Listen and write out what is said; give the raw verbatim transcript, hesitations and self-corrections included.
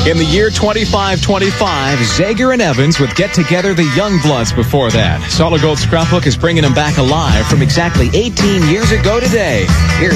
In the year twenty-five twenty-five, Zager and Evans would get together the Youngbloods before that. Solid Gold Scrapbook is bringing them back alive from exactly eighteen years ago today. Here's